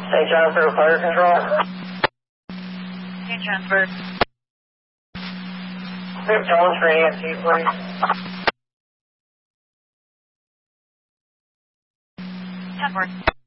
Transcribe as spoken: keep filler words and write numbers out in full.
Saint John for fire control. Saint Johnsburg. We have Jones for A M T, please. ten four.